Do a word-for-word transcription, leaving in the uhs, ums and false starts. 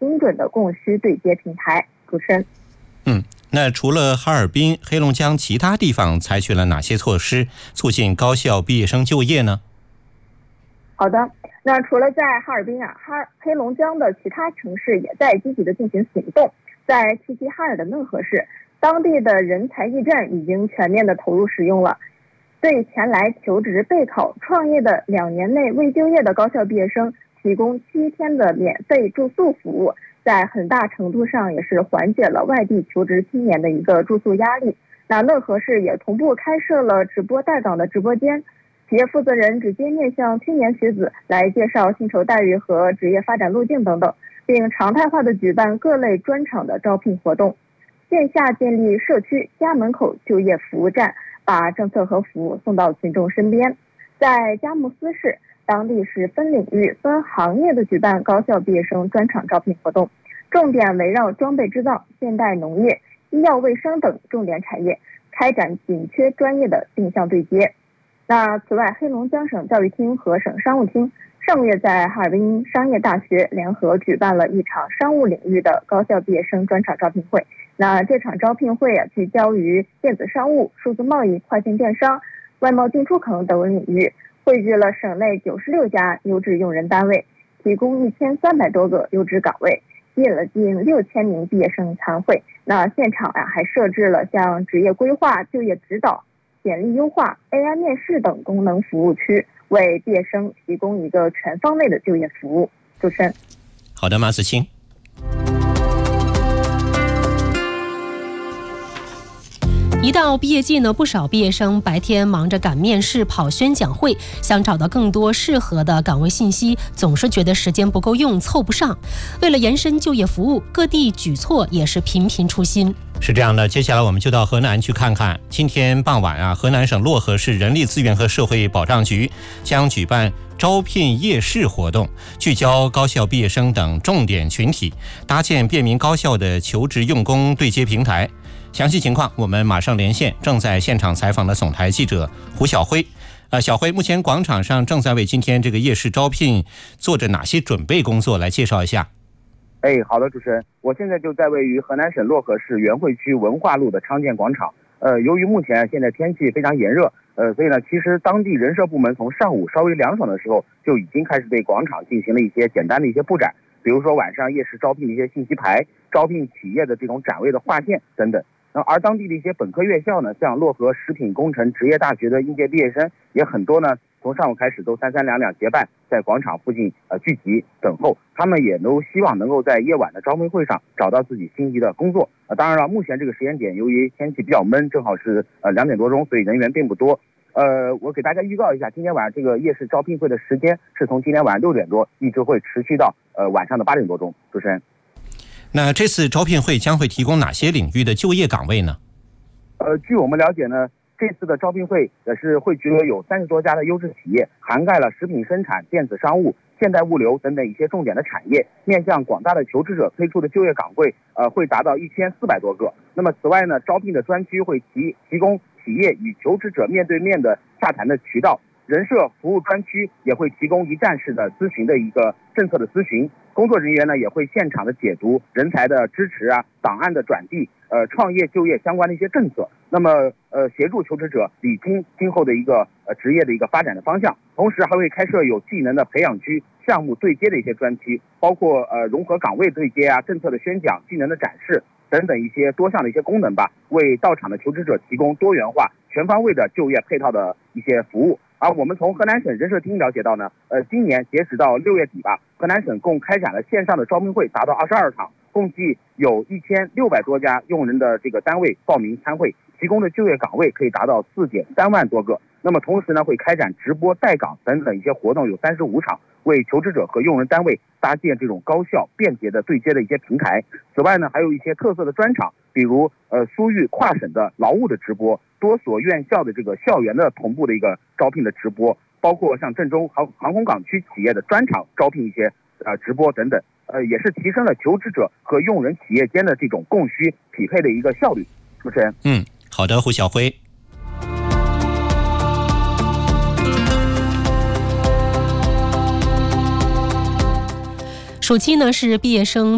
精准的供需对接平台。主持人， 嗯，那除了哈尔滨、黑龙江，其他地方采取了哪些措施促进高校毕业生就业呢？ 好的，那除了在哈尔滨啊，哈黑龙江的其他城市也在积极的进行行动。在齐齐哈尔的讷河市，当地的人才驿站已经全面的投入使用了，对前来求职、备考、创业的两年内未就业的高校毕业生提供七天的免费住宿服务，在很大程度上也是缓解了外地求职青年的一个住宿压力。那讷河市也同步开设了直播带岗的直播间，企业负责人直接面向青年学子来介绍薪酬待遇和职业发展路径等等，并常态化的举办各类专场的招聘活动。线下建立社区家门口就业服务站，把政策和服务送到群众身边。在佳木斯市，当地是分领域、分行业的举办高校毕业生专场招聘活动，重点围绕装备制造、现代农业、医药卫生等重点产业，开展紧缺专业的定向对接。那此外，黑龙江省教育厅和省商务厅上个月在哈尔滨商业大学联合举办了一场商务领域的高校毕业生专场招聘会。那这场招聘会啊，聚焦于电子商务、数字贸易、跨境电商、外贸进出口等领域，汇聚了省内九十六家优质用人单位，提供一千三百多个优质岗位，吸引了近六千名毕业生参会。那现场啊，还设置了像职业规划、就业指导、简历优化、A I 面试等功能服务区，为毕业生提供一个全方位的就业服务。主持人， 好的，马子清。 一到毕业季呢，不少毕业生白天忙着赶面试、跑宣讲会，想找到更多适合的岗位信息，总是觉得时间不够用，凑不上。为了延伸就业服务，各地举措也是频频出新。 是这样的，接下来我们就到河南去看看。今天傍晚啊，河南省漯河市人力资源和社会保障局将举办招聘夜市活动，聚焦高校毕业生等重点群体，搭建便民高校的求职用工对接平台。详细情况我们马上连线正在现场采访的总台记者胡晓辉。呃，小辉，目前广场上正在为今天这个夜市招聘做着哪些准备工作？来介绍一下。 哎，好的，主持人，我现在就在位于河南省漯河市元会区文化路的昌建广场。呃，由于目前现在天气非常炎热，呃，所以呢，其实当地人社部门从上午稍微凉爽的时候就已经开始对广场进行了一些简单的一些布展，比如说晚上夜市招聘的一些信息牌、招聘企业的这种展位的划线等等。而当地的一些本科院校呢，像漯河食品工程职业大学的应届毕业生也很多呢，从上午开始都三三两两结伴在广场附近呃聚集等候，他们也都希望能够在夜晚的招聘会上找到自己心仪的工作。呃，当然了，目前这个时间点由于天气比较闷，正好是呃两点多钟，所以人员并不多。呃，我给大家预告一下，今天晚上这个夜市招聘会的时间是从今天晚上六点多一直会持续到呃晚上的八点多钟。主持人。 那这次招聘会将会提供哪些领域的就业岗位呢？ 呃，据我们了解呢，这次的招聘会也是汇聚了有三十多家的优质企业，涵盖了食品生产、电子商务、现代物流等等一些重点的产业，面向广大的求职者推出的就业岗位，呃，会达到一千四百多个。那么此外呢，招聘的专区会提提供企业与求职者面对面的洽谈的渠道。人社服务专区也会提供一站式的咨询的一个政策的咨询，工作人员呢也会现场的解读人才的支持啊、档案的转递、呃创业就业相关的一些政策，那么呃协助求职者理清今后的一个呃职业的一个发展的方向。同时还会开设有技能的培养区、项目对接的一些专区，包括呃融合岗位对接啊、政策的宣讲、技能的展示等等一些多项的一些功能吧，为到场的求职者提供多元化、全方位的就业配套的一些服务。而我们从河南省人社厅了解到呢，呃，今年截止到六月底吧，河南省共开展了线上的招聘会达到二十二场，共计有一千六百多家用人的这个单位报名参会，提供的就业岗位可以达到四点三万多个。那么同时呢，会开展直播带岗等等一些活动有三十五场，为求职者和用人单位搭建这种高效便捷的对接的一些平台。此外呢，还有一些特色的专场，比如呃苏豫跨省的劳务的直播，多所院校的这个校园的同步的一个招聘的直播，包括像郑州航航空港区企业的专场招聘一些呃直播等等，呃也是提升了求职者和用人企业间的这种供需匹配的一个效率。主持人， 嗯，好的，胡晓辉。 暑期呢是毕业生